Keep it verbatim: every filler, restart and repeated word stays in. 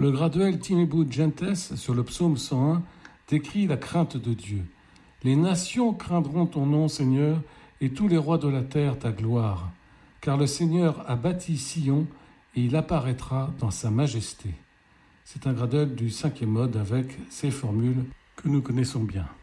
Le graduel Timebud Gentes, sur le psaume cent un, décrit la crainte de Dieu. « Les nations craindront ton nom, Seigneur, et tous les rois de la terre ta gloire. Car le Seigneur a bâti Sion, et il apparaîtra dans sa majesté. » C'est un graduel du cinquième mode avec ces formules que nous connaissons bien.